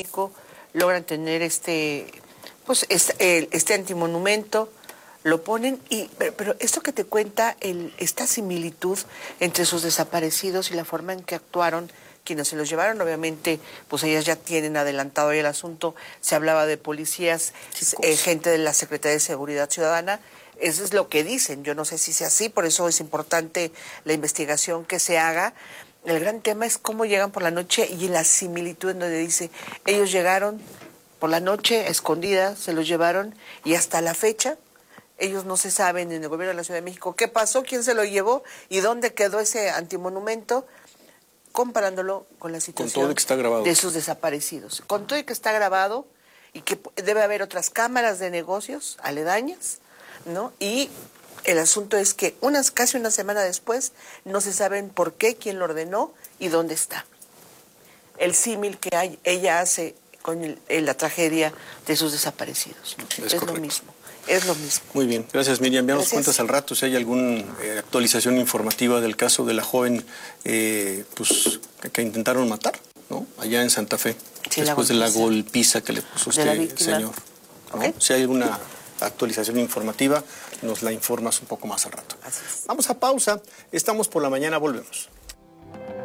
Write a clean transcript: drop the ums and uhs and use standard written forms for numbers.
México logran tener este antimonumento, lo ponen, pero esto que te cuenta, esta similitud entre sus desaparecidos y la forma en que actuaron quienes se los llevaron, obviamente, pues ellas ya tienen adelantado ahí el asunto, se hablaba de policías, gente de la Secretaría de Seguridad Ciudadana, eso es lo que dicen, yo no sé si sea así, por eso es importante la investigación que se haga. El gran tema es cómo llegan por la noche y la similitud en donde dice, ellos llegaron por la noche, escondidas, se los llevaron y hasta la fecha, ellos no se saben en el gobierno de la Ciudad de México qué pasó, quién se lo llevó y dónde quedó ese antimonumento, comparándolo con la situación con todo y que está grabado, de sus desaparecidos. Con todo y que está grabado y que debe haber otras cámaras de negocios aledañas, ¿no? Y el asunto es que casi una semana después no se saben por qué, quién lo ordenó y dónde está. El símil que ella hace con la tragedia de sus desaparecidos. Es lo mismo. Es lo mismo. Muy bien, gracias Miriam. Ya nos cuentas al rato si hay alguna actualización informativa del caso de la joven que intentaron matar, ¿no? Allá en Santa Fe, sí, después de la golpiza que le puso este señor, ¿no? Okay. Si hay alguna actualización informativa, nos la informas un poco más al rato. Vamos a pausa, estamos por la mañana, volvemos.